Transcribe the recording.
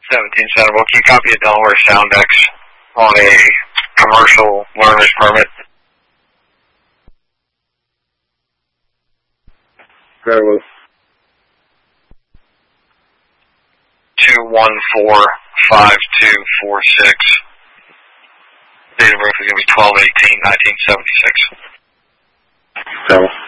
17 Centerville. Can you copy a Delaware Soundex on a commercial learner's permit? Very well. 2145246. Date of birth is going to be 12/18/1976. Very well.